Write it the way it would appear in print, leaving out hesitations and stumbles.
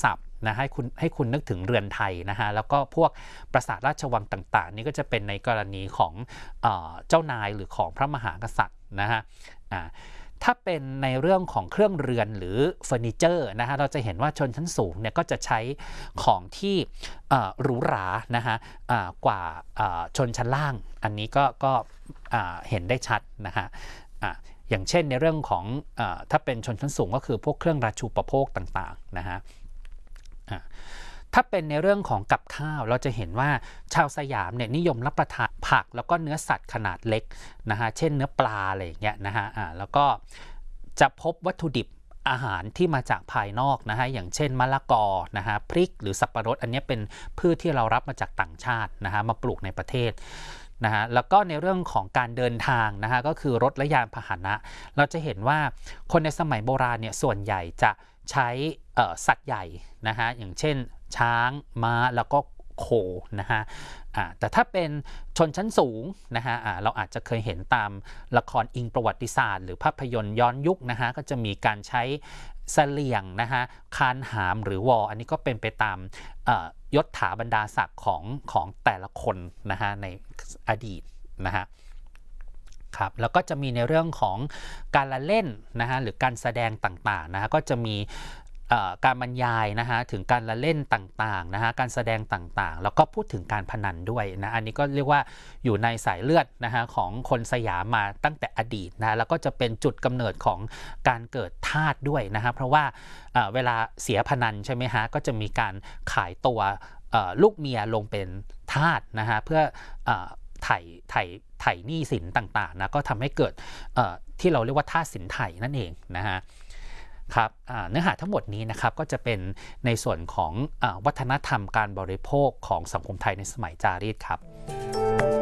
ศัพท์นะให้คุณนึกถึงเรือนไทยนะฮะแล้วก็พวกปราสาทราชวังต่างๆนี่ก็จะเป็นในกรณีของเจ้านายหรือของพระมหากษัตริย์นะฮะถ้าเป็นในเรื่องของเครื่องเรือนหรือเฟอร์นิเจอร์นะฮะเราจะเห็นว่าชนชั้นสูงเนี่ยก็จะใช้ของที่หรูหรานะฮะกว่าชนชั้นล่างอันนี้ก็เห็นได้ชัดนะฮะอย่างเช่นในเรื่องของถ้าเป็นชนชั้นสูงก็คือพวกเครื่องราชูปโภคต่างๆนะฮะถ้าเป็นในเรื่องของกับข้าวเราจะเห็นว่าชาวสยามเนี่ยนิยมรับประทานผักแล้วก็เนื้อสัตว์ขนาดเล็กนะฮะเช่นเนื้อปลาอะไรอย่างเงี้ยนะฮะแล้วก็จะพบวัตถุดิบอาหารที่มาจากภายนอกนะฮะอย่างเช่นมะละกอนะฮะพริกหรือสับปะรดอันนี้เป็นพืชที่เรารับมาจากต่างชาตินะฮะมาปลูกในประเทศนะฮะแล้วก็ในเรื่องของการเดินทางนะฮะก็คือรถและยานพาหนะเราจะเห็นว่าคนในสมัยโบราณเนี่ยส่วนใหญ่จะใช้สัตว์ใหญ่นะฮะอย่างเช่นช้างม้าแล้วก็โคนะฮะแต่ถ้าเป็นชนชั้นสูงนะฮะเราอาจจะเคยเห็นตามละครอิงประวัติศาสตร์หรือภาพยนตร์ย้อนยุคนะฮะก็จะมีการใช้เสลี่ยงนะฮะคานหามหรือวออันนี้ก็เป็นไปตามยศถาบรรดาศักดิ์ของแต่ละคนนะฮะในอดีตนะฮะครับแล้วก็จะมีในเรื่องของการละเล่นนะฮะหรือการแสดงต่างๆนะฮะก็จะมีการบรรยายนะฮะถึงการละเล่นต่างๆนะฮะการแสดงต่างๆแล้วก็พูดถึงการพนันด้วยนะอันนี้ก็เรียกว่าอยู่ในสายเลือดนะฮะของคนสยามมาตั้งแต่อดีตนะแล้วก็จะเป็นจุดกำเนิดของการเกิดทาสด้วยนะฮะเพราะว่าเวลาเสียพนันใช่ไหมฮะก็จะมีการขายตัวลูกเมียลงเป็นทาสนะฮะเพื่อไถ่หนี้สินต่างๆนะก็ทำให้เกิดที่เราเรียกว่าทาสสินไถ่นั่นเองนะฮะครับเนื้อหาทั้งหมดนี้นะครับก็จะเป็นในส่วนของวัฒนธรรมการบริโภคของสังคมไทยในสมัยจารีตครับ